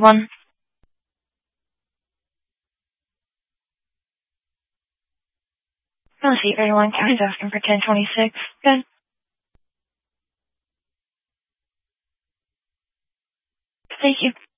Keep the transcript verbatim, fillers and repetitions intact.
one. Let's see, thirty-one County's asking for ten twenty-six. Good. Thank you.